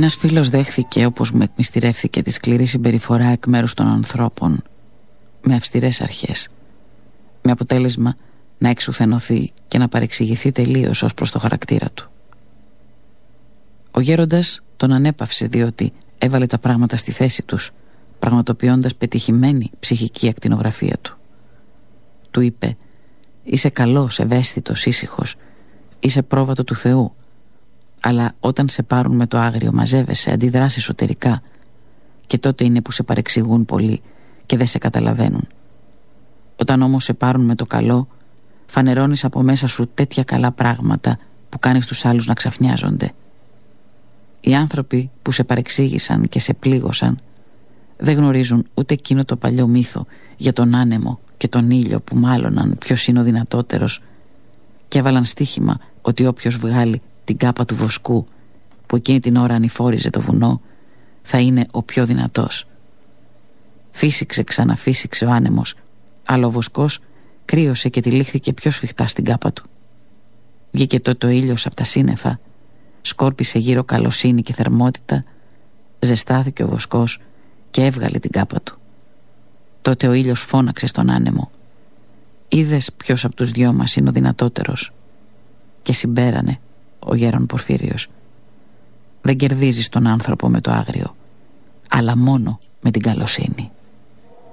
Ένας φίλος δέχθηκε, όπως μου εκμυστηρεύθηκε, τη σκληρή συμπεριφορά εκ μέρους των ανθρώπων με αυστηρές αρχές, με αποτέλεσμα να εξουθενωθεί και να παρεξηγηθεί τελείως ως προς το χαρακτήρα του. Ο γέροντας τον ανέπαυσε, διότι έβαλε τα πράγματα στη θέση τους, πραγματοποιώντας πετυχημένη ψυχική ακτινογραφία του. Του είπε: «Είσαι καλός, ευαίσθητος, ήσυχος, είσαι πρόβατο του Θεού, αλλά όταν σε πάρουν με το άγριο μαζεύεσαι, αντιδράς εσωτερικά, και τότε είναι που σε παρεξηγούν πολύ και δεν σε καταλαβαίνουν. Όταν όμως σε πάρουν με το καλό, φανερώνεις από μέσα σου τέτοια καλά πράγματα που κάνεις τους άλλους να ξαφνιάζονται. Οι άνθρωποι που σε παρεξήγησαν και σε πλήγωσαν δεν γνωρίζουν ούτε εκείνο το παλιό μύθο για τον άνεμο και τον ήλιο που μάλωναν ποιος είναι ο δυνατότερος και έβαλαν στοίχημα ότι όποιος βγάλει την κάπα του βοσκού που εκείνη την ώρα ανηφόριζε το βουνό θα είναι ο πιο δυνατός. Φύσηξε, ξαναφύσηξε ο άνεμος, αλλά ο βοσκός κρύωσε και τυλίχθηκε πιο σφιχτά στην κάπα του. Βγήκε τότε ο ήλιος από τα σύννεφα, σκόρπισε γύρω καλοσύνη και θερμότητα, ζεστάθηκε ο βοσκός και έβγαλε την κάπα του. Τότε ο ήλιος φώναξε στον άνεμο: «Είδες ποιος από τους δυο μας είναι ο δυνατότερος?» Και συμπέρανε ο γέρον Πορφύριος: «Δεν κερδίζεις τον άνθρωπο με το άγριο, αλλά μόνο με την καλοσύνη».